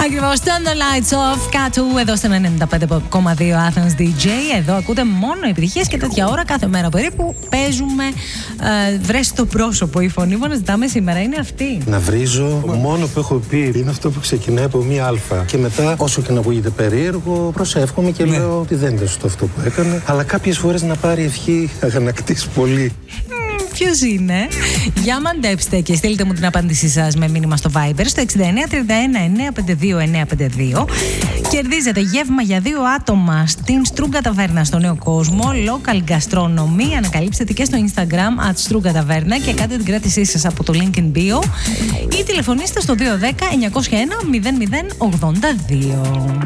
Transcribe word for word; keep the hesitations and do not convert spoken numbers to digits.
Ακριβώς, turn the lights off. Κάτω εδώ στον ενενήντα πέντε κόμμα δύο Athens ντι τζέι. Εδώ ακούτε μόνο επιτυχίες και τέτοια ώρα κάθε μέρα περίπου παίζουμε. Ε, βρες το πρόσωπο. Η φωνή που αναζητάμε σήμερα είναι αυτή. Να βρίζω. Μόνο που έχω πει είναι αυτό που ξεκινάει από μία αλφα. Και μετά, όσο και να ακούγεται περίεργο, προσεύχομαι και ναι. λέω ότι δεν είναι σωστό αυτό που έκανε. Αλλά κάποιες φορές να πάρει ευχή αγανακτής πολύ. Ποιος είναι? Για μαντέψτε και στείλτε μου την απάντησή σας με μήνυμα στο Viber στο εξήντα εννέα τριάντα ένα εννιακόσια πενήντα δύο εννιακόσια πενήντα δύο. Κερδίζετε γεύμα για δύο άτομα στην Strunga Taverna στο Νέο Κόσμο. Local gastronomy. Ανακαλύψτε και στο Instagram at Strunga Taverna και κάντε την κράτησή σας από το link in bio ή τηλεφωνήστε στο δύο ένα μηδέν εννιά μηδέν μηδέν ογδόντα δύο.